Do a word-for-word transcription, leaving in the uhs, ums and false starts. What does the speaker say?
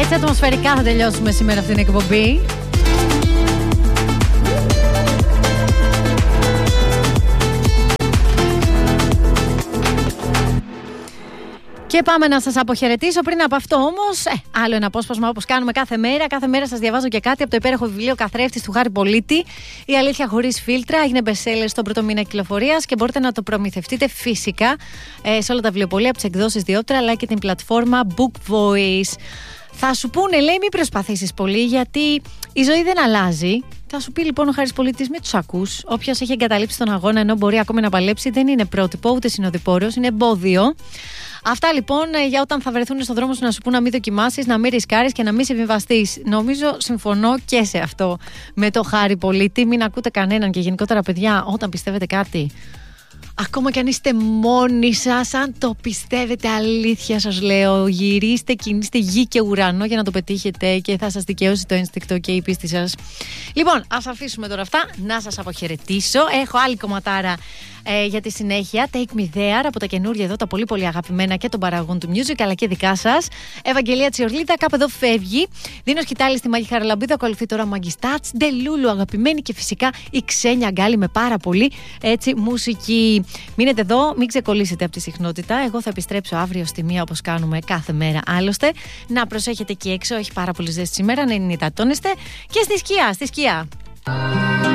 Έτσι ατμοσφαιρικά θα τελειώσουμε σήμερα αυτήν την εκπομπή. Και πάμε να σας αποχαιρετήσω. Πριν από αυτό όμως, ε, άλλο ένα απόσπασμα όπως κάνουμε κάθε μέρα. Κάθε μέρα σας διαβάζω και κάτι από το υπέροχο βιβλίο Καθρέφτης του Χάρη Πολίτη. Η αλήθεια χωρίς φίλτρα. Έγινε bestseller στον πρώτο μήνα κυκλοφορίας και μπορείτε να το προμηθευτείτε φυσικά ε, σε όλα τα βιβλιοπωλεία από τις εκδόσεις Διόπτρα αλλά και την πλατφόρμα Book Voice. Θα σου πούνε, λέει, μην προσπαθήσεις πολύ γιατί η ζωή δεν αλλάζει. Θα σου πει λοιπόν ο Χάρης Πολίτης, μην τους ακούς. Όποιος έχει εγκαταλείψει τον αγώνα ενώ μπορεί ακόμη να παλέψει, δεν είναι πρότυπο ούτε συνοδοιπόρος, είναι εμπόδιο. Αυτά λοιπόν για όταν θα βρεθούν στον δρόμο σου να σου πούν να μην δοκιμάσεις, να μην ρισκάρεις και να μην συμβιβαστείς. Νομίζω συμφωνώ και σε αυτό με το Χάρη Πολίτη. Μην ακούτε κανέναν και γενικότερα, παιδιά, όταν πιστεύετε κάτι, ακόμα κι αν είστε μόνοι σας, αν το πιστεύετε, αλήθεια σας λέω, γυρίστε, κινήστε γη και ουρανό για να το πετύχετε και θα σας δικαιώσει το ένστικτο και η πίστη σας. Λοιπόν, ας αφήσουμε τώρα αυτά, να σας αποχαιρετήσω. Έχω άλλη κομματάρα ε, για τη συνέχεια. Take me there από τα καινούργια εδώ, τα πολύ πολύ αγαπημένα και των παραγωγών του music, αλλά και δικά σας. Ευαγγελία Τσιορλίδα, κάπου εδώ φεύγει. Δίνω σκητάλη στη Μάγη Χαραλαμπίδα, ακολουθεί τώρα Μαγκιστάτς, Ντελούλου αγαπημένη και φυσικά η Ξένια Γκάλη με πάρα πολύ έτσι μουσική. Μείνετε εδώ, μην ξεκολλήσετε από τη συχνότητα. Εγώ θα επιστρέψω αύριο στη μία όπως κάνουμε κάθε μέρα άλλωστε. Να προσέχετε εκεί έξω, έχει πάρα πολύ ζέστη σήμερα, να ενυδατώνεστε και στη σκιά, στη σκιά.